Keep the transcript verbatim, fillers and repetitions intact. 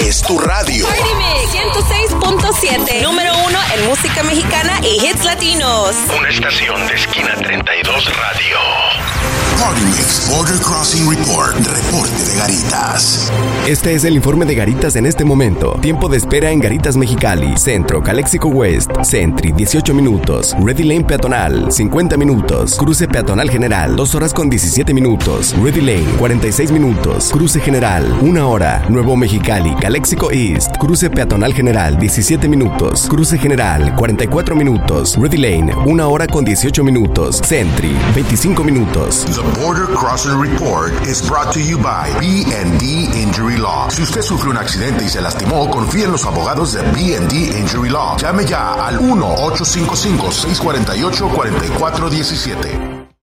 es tu radio. Party Mix ciento seis punto siete. Número uno en música mexicana y hits latinos. Una estación de Esquina treinta y dos Radio. Party Mix Border Crossing Report. Reporte de Garitas. Este es el informe de Garitas en este momento. Tiempo de espera en Garitas Mexicali, Centro, Calexico West, Sentry, dieciocho minutos. Ready Lane Peatonal, cincuenta minutos. Cruce Peatonal General, dos horas con diecisiete minutos. Ready Lane, cuarenta y seis minutos. Cruce General, una hora. Nuevo Mexicali, Calexico East. Cruce Peatonal General, diecisiete minutos. Cruce General, cuarenta y cuatro minutos. Ready Lane, una hora con dieciocho minutos. Sentry, veinticinco minutos. The Border Crossing Report is brought to you by B and D Injury Law. Si usted sufrió un accidente y se lastimó, confíe en los abogados de B and D Injury Law. Llame ya al uno ocho cinco cinco, seis cuatro ocho, cuatro cuatro uno siete.